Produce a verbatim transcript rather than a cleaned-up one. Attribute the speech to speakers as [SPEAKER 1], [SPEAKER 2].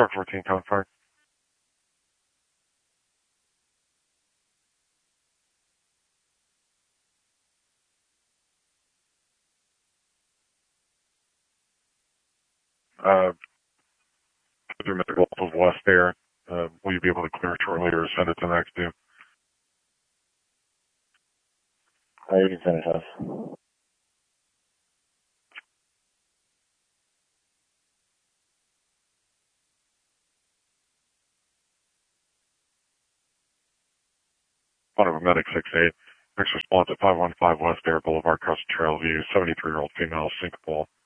[SPEAKER 1] Truck fourteen confirmed. Uh, through Mister Gulf of West there. Uh, will you be able to clear it shortly or send it to the next two?
[SPEAKER 2] Uh, you can send it to us.
[SPEAKER 1] One of a medic six eight. Next response at five one five West Air Boulevard, across the Trail View, seventy-three-year-old female, syncopal.